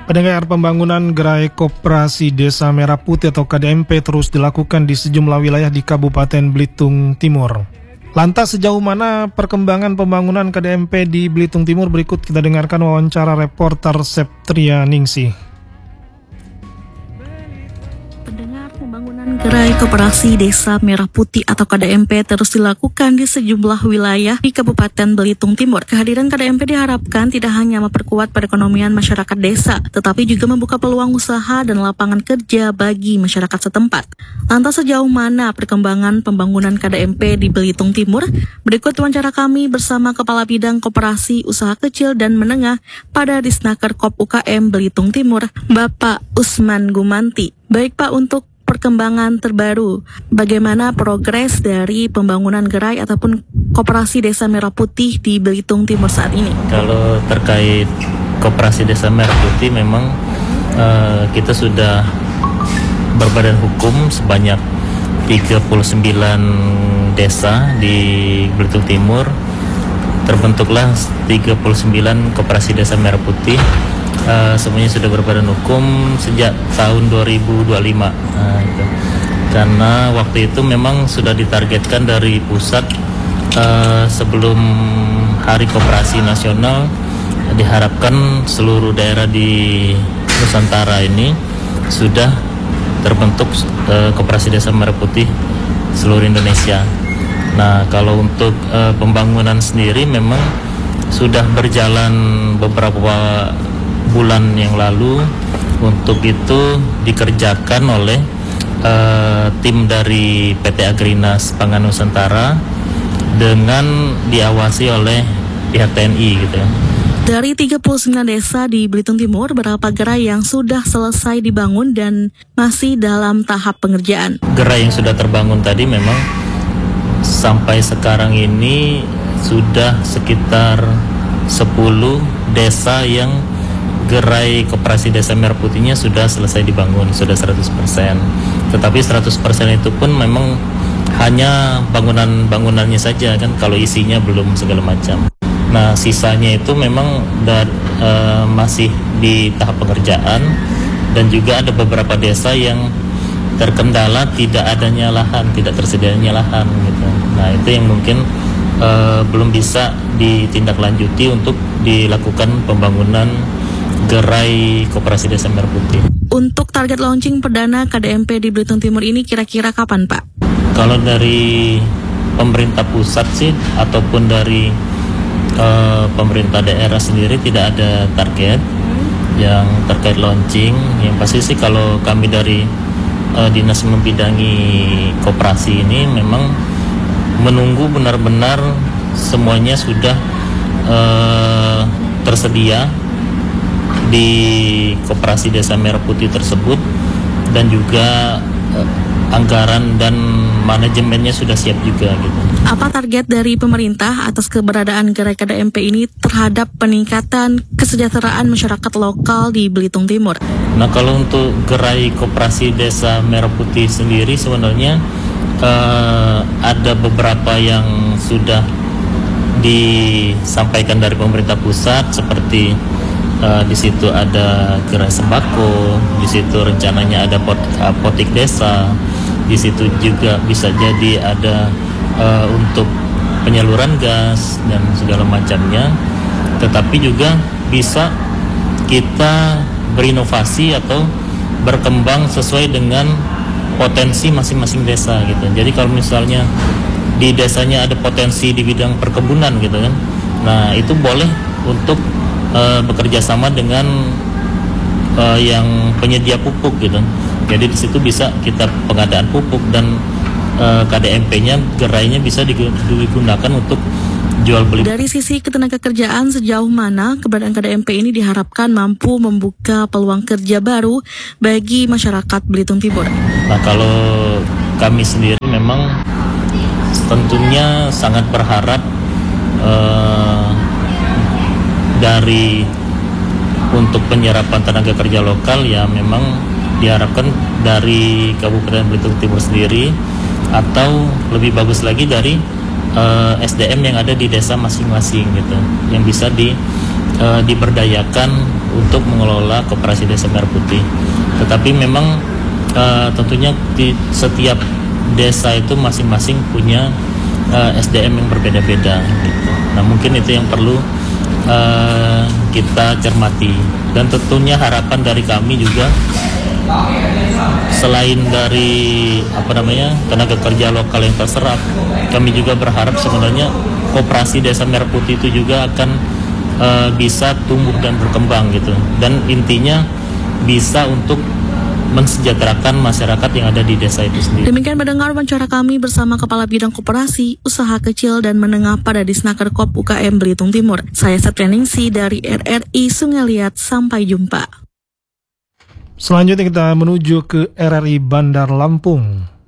Pendengar, pembangunan gerai koperasi Desa Merah Putih atau KDMP terus dilakukan di sejumlah wilayah di Kabupaten Belitung Timur. Lantas sejauh mana perkembangan pembangunan KDMP di Belitung Timur? Berikut kita dengarkan wawancara reporter Septria Ningsih. Pembangunan gerai koperasi Desa Merah Putih atau KDMP terus dilakukan di sejumlah wilayah di Kabupaten Belitung Timur. Kehadiran KDMP diharapkan tidak hanya memperkuat perekonomian masyarakat desa, tetapi juga membuka peluang usaha dan lapangan kerja bagi masyarakat setempat. Lantas sejauh mana perkembangan pembangunan KDMP di Belitung Timur? Berikut wawancara kami bersama Kepala Bidang Koperasi Usaha Kecil dan Menengah pada Disnaker Kop UKM Belitung Timur, Bapak Usman Gumanti. Baik Pak, untuk perkembangan terbaru, bagaimana progres dari pembangunan gerai ataupun koperasi Desa Merah Putih di Belitung Timur saat ini? Kalau terkait koperasi Desa Merah Putih memang kita sudah berbadan hukum sebanyak 39 desa di Belitung Timur. Terbentuklah 39 koperasi Desa Merah Putih. Semuanya sudah berbadan hukum sejak tahun 2025 gitu. Karena waktu itu memang sudah ditargetkan dari pusat sebelum Hari Koperasi Nasional, diharapkan seluruh daerah di Nusantara ini sudah terbentuk koperasi Desa Merah Putih seluruh Indonesia. Nah, kalau untuk pembangunan sendiri memang sudah berjalan beberapa bulan yang lalu. Untuk itu dikerjakan oleh tim dari PT Agrinas Pangan Nusantara dengan diawasi oleh pihak TNI gitu ya. Dari 39 desa di Belitung Timur, berapa gerai yang sudah selesai dibangun dan masih dalam tahap pengerjaan? Gerai yang sudah terbangun tadi memang sampai sekarang ini sudah sekitar 10 desa yang gerai koperasi Desa Merah Putihnya sudah selesai dibangun, sudah 100%. Tetapi 100% itu pun memang hanya bangunannya saja kan, kalau isinya belum segala macam. Nah, sisanya itu memang masih di tahap pengerjaan, dan juga ada beberapa desa yang terkendala tidak adanya lahan, tidak tersedianya lahan gitu. Nah, itu yang mungkin belum bisa ditindaklanjuti untuk dilakukan pembangunan gerai koperasi Desa Merah Putih. Untuk target launching perdana KDMP di Belitung Timur ini kira-kira kapan, Pak? Kalau dari pemerintah pusat sih ataupun dari pemerintah daerah sendiri tidak ada target yang terkait launching. Yang pasti sih kalau kami dari dinas membidangi koperasi ini memang menunggu benar-benar semuanya sudah tersedia di koperasi Desa Merah Putih tersebut, dan juga anggaran dan manajemennya sudah siap juga gitu. Apa target dari pemerintah atas keberadaan gerai KDMP ini terhadap peningkatan kesejahteraan masyarakat lokal di Belitung Timur? Nah, kalau untuk gerai koperasi Desa Merah Putih sendiri sebenarnya ada beberapa yang sudah disampaikan dari pemerintah pusat, seperti di situ ada gerai sembako, di situ rencananya ada apotik desa, di situ juga bisa jadi ada untuk penyaluran gas dan segala macamnya. Tetapi juga bisa kita berinovasi atau berkembang sesuai dengan potensi masing-masing desa gitu. Jadi kalau misalnya di desanya ada potensi di bidang perkebunan gitu kan, nah itu boleh untuk bekerja sama dengan yang penyedia pupuk gitu. Jadi di situ bisa kita pengadaan pupuk, dan KDMP-nya, gerainya bisa digunakan untuk jual beli. Dari sisi ketenagakerjaan, sejauh mana keberadaan KDMP ini diharapkan mampu membuka peluang kerja baru bagi masyarakat Belitung Timur? Nah, kalau kami sendiri memang tentunya sangat berharap dari untuk penyerapan tenaga kerja lokal ya memang diharapkan dari Kabupaten Belitung Timur sendiri, atau lebih bagus lagi dari SDM yang ada di desa masing-masing gitu, yang bisa diberdayakan untuk mengelola Koperasi Desa Merah Putih. Tetapi memang tentunya di setiap desa itu masing-masing punya SDM yang berbeda-beda gitu. Nah mungkin itu yang perlu kita cermati, dan tentunya harapan dari kami juga selain dari tenaga kerja lokal yang terserap, kami juga berharap sebenarnya Koperasi Desa Merah Putih itu juga akan bisa tumbuh dan berkembang gitu, dan intinya bisa untuk mensejahterakan masyarakat yang ada di desa itu sendiri. Demikian mendengar wawancara kami bersama Kepala Bidang Koperasi, Usaha Kecil dan Menengah pada Disnaker Kop UKM Belitung Timur. Saya Satrianingsi dari RRI Sungai Liat, sampai jumpa. Selanjutnya kita menuju ke RRI Bandar Lampung.